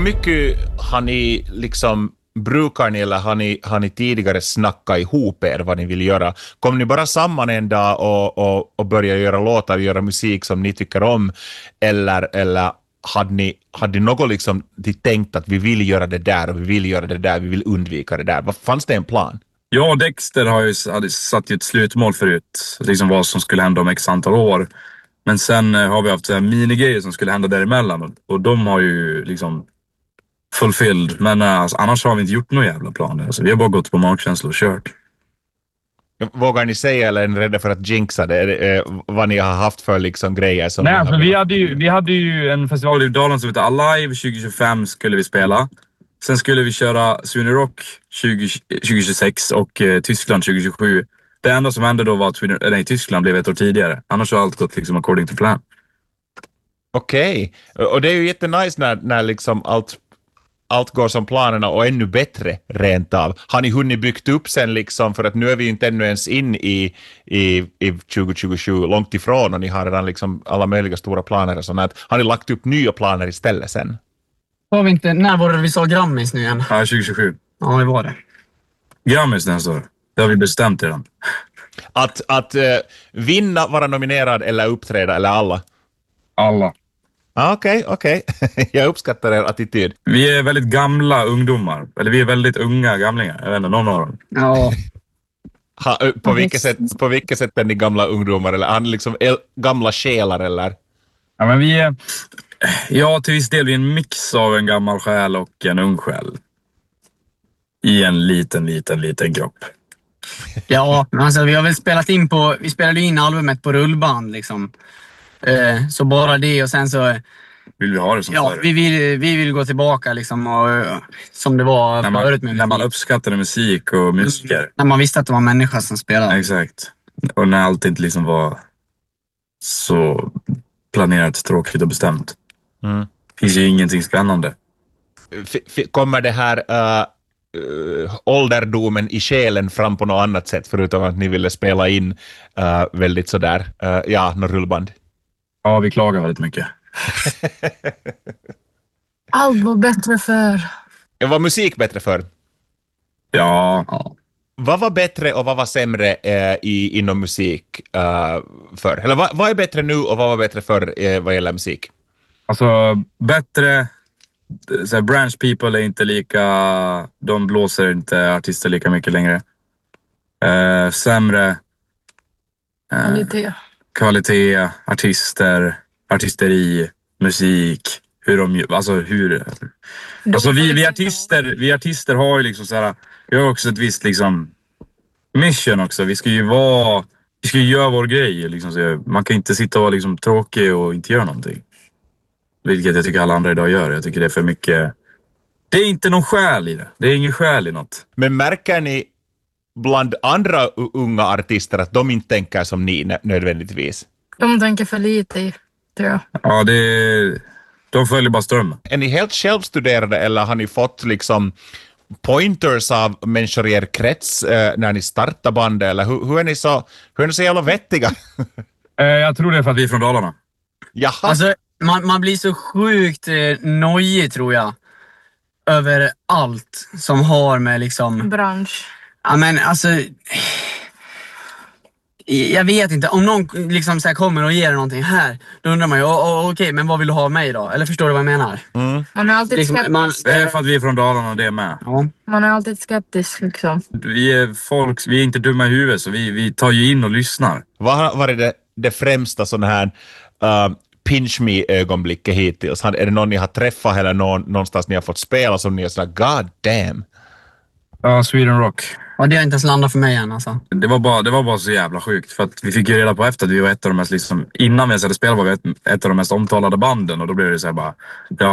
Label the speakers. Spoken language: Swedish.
Speaker 1: mycket har ni liksom, brukar ni eller har ni tidigare snackat ihop er vad ni vill göra? Kom ni bara samman en dag och börja göra låtar, göra musik som ni tycker om, eller hade något liksom tänkt att vi vill göra det där och vi vill göra det där, vi vill undvika det där? Vad fanns det en plan?
Speaker 2: Jag och Dexter hade satt ett slutmål förut, liksom vad som skulle hända om x antal år. Men sen har vi haft minigrejer som skulle hända däremellan, och de har ju liksom fulfilled. Men alltså, annars har vi inte gjort några jävla planer. Alltså, vi har bara gått på magkänsla och kört.
Speaker 1: Vågar ni säga, eller är ni rädda för att jinxa det? Vad ni har haft för liksom grejer som...
Speaker 2: Nej, för vi hade ju en festival i Dalarna som heter Alive 2025 skulle vi spela. Sen skulle vi köra Sweden Rock 2026 och Tyskland 2027. Det enda som hände då var att Tyskland blev ett år tidigare. Annars har allt gått liksom according to plan.
Speaker 1: Okej. Och det är ju jättenice när liksom allt går som planerna och ännu bättre rent av. Har ni hunnit byggt upp sen liksom, för att nu är vi inte ännu ens in i 2027, långt ifrån, och ni har redan liksom alla möjliga stora planer och sånt. Har ni lagt upp nya planer istället sen?
Speaker 3: Har vi inte, när var det vi sa Grammis nu igen?
Speaker 2: Ja, 2027.
Speaker 3: Ja, det var det. Grammis
Speaker 2: nästa år. Det har vi bestämt redan.
Speaker 1: Att vinna, vara nominerad eller uppträda, eller alla?
Speaker 2: Alla.
Speaker 1: Okej. Jag uppskattar er attityd.
Speaker 2: Vi är väldigt gamla ungdomar. Eller vi är väldigt unga gamlingar. Jag vet inte, någon av dem.
Speaker 3: Ja.
Speaker 1: På vilket sätt är ni gamla ungdomar? Eller är ni liksom gamla själar, eller?
Speaker 2: Ja, men vi är... Ja, till viss del vi är en mix av en gammal själ och en ung själ. I en liten kropp.
Speaker 3: Ja, alltså vi har väl spelat in vi spelade in albumet på rullband liksom. Så bara det, och sen så
Speaker 2: vill vi ha det som förr.
Speaker 3: Vi vill gå tillbaka liksom, och som det var förut med musik.
Speaker 2: När man uppskattade musik och musiker.
Speaker 3: När man visste att det var människor som spelade.
Speaker 2: Exakt. Och när allt inte liksom var så planerat, tråkigt och bestämt. Finns ju ingenting spännande.
Speaker 1: Kommer det här ålderdomen i själen fram på något annat sätt, förutom att ni ville spela in väldigt sådär, någon rullband?
Speaker 2: Ja, vi klagar väldigt mycket.
Speaker 4: Allt var bättre förr.
Speaker 1: Var musik bättre förr?
Speaker 2: Ja.
Speaker 1: Vad var bättre och vad var sämre inom musik förr? Eller vad är bättre nu och vad var bättre förr vad gäller musik?
Speaker 2: Alltså, bättre... Så här, branch people är inte lika... De blåser inte artister lika mycket längre. Sämre... Kvalitet, artisteri, musik, vi artister har ju liksom så här, vi har också ett visst liksom mission också. Vi ska ju göra vår grej liksom, så man kan inte sitta och vara liksom tråkig och inte göra någonting. Vilket jag tycker alla andra idag gör. Jag tycker det är för mycket. Det är inte någon själ i det. Det är ingen själ i något.
Speaker 1: Men märker ni bland andra unga artister att de inte tänker som ni nödvändigtvis?
Speaker 4: De tänker för lite, tror jag.
Speaker 2: Ja, de följer bara strömmen.
Speaker 1: Är ni helt självstuderade, eller har ni fått liksom pointers av människor i er krets när ni startar bandet? Eller hur är ni så jävla vettiga?
Speaker 2: Jag tror det är för att vi är från Dalarna.
Speaker 1: Jaha.
Speaker 3: Alltså, man blir så sjukt nojig, tror jag, över allt som har med liksom...
Speaker 4: bransch.
Speaker 3: Ja, men alltså... Jag vet inte, om någon liksom så här kommer och ger någonting här, då undrar man ju, okej, men vad vill du ha av mig då? Eller förstår du vad jag menar?
Speaker 4: Man är alltid
Speaker 3: liksom,
Speaker 4: skeptisk.
Speaker 2: Det är för att vi är från Dalarna och det är med.
Speaker 3: Ja.
Speaker 4: Man är alltid skeptisk liksom.
Speaker 2: Vi är inte dumma i huvudet, så vi tar ju in och lyssnar.
Speaker 1: Vad har varit det främsta sån här pinch me-ögonblicket hittills? Är det någon ni har träffat eller någonstans ni har fått spela som ni är sådär, god damn?
Speaker 2: Ja, Sweden Rock.
Speaker 3: Och det har inte ens landat för mig än alltså.
Speaker 2: Det var bara så jävla sjukt, för att vi fick ju reda på efter att vi var ett av de mest liksom, innan vi ens hade spelat var vi ett av de mest omtalade banden, och då blev det så här bara, ja,